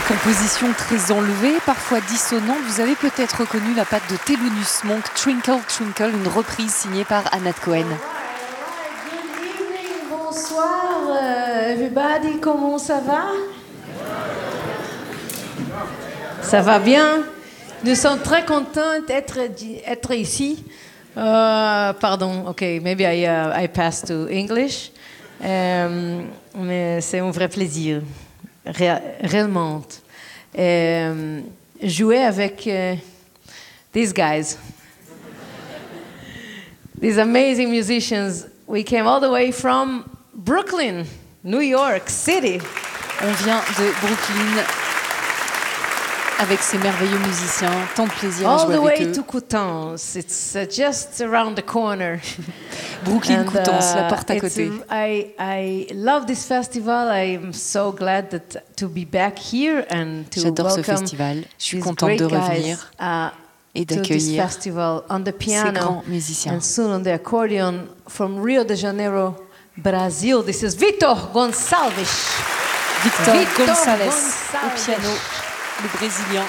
Composition très enlevée, parfois dissonante. Vous avez peut-être reconnu la patte de Thelonious Monk, Twinkle Twinkle, une reprise signée par Anat Cohen. Good evening, bonsoir, everybody, comment ça va? Ça va bien? Nous sommes très contents d'être ici. Pardon, okay, maybe I pass to English. Mais c'est un vrai plaisir, réellement. Jouer avec these guys, these amazing musicians. We came all the way from Brooklyn, New York City. On vient de Brooklyn avec ces merveilleux musiciens. Tant de plaisir à jouer avec eux. All the way to Coutances. It's just around the corner. Brooklyn, Coutances, la porte à côté. I love this festival. I'm so glad to be back here and to J'adore ce welcome festival. Je suis these contente de great revenir et to this d'accueillir festival on the ces piano grands musiciens. and soon on the accordion from Rio de Janeiro, Brazil. This is Vitor Gonçalves. Victor Gonçalves Gonçalves au piano, le Brésilien.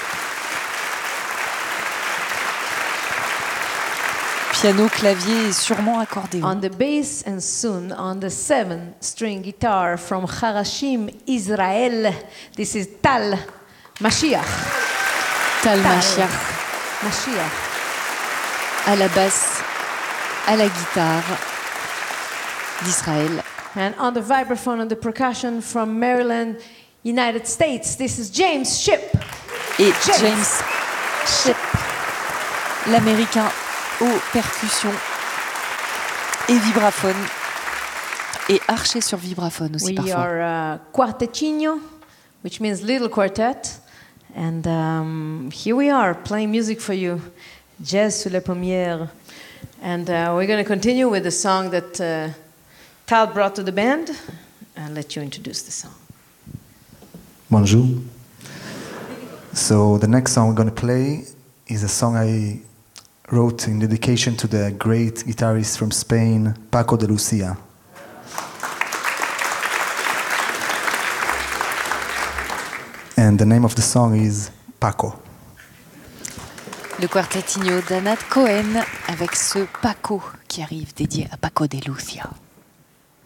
Piano, clavier et sûrement accordéon. On the bass and soon on the 7-string guitar from Harashim, Israel. This is Tal Mashiach. Tal Mashiach à la basse, à la guitare d'Israël. And on the vibraphone and the percussion from Maryland, United States, this is James Shipp. Et James Shipp, l'américain aux percussions et vibraphone et archer sur vibraphone aussi We parfois. are quartetinho, which means little quartet. And here we are playing music for you, jazz sur la première. And we're going to continue with the song that Tal brought to the band. I'll let you introduce the song. Bonjour. So the next song we're going to play is a song I wrote in dedication to the great guitarist from Spain, Paco de Lucia. And the name of the song is Paco. Le quartetinho d'Anat Cohen avec ce Paco qui arrive dédié à Paco de Lucia.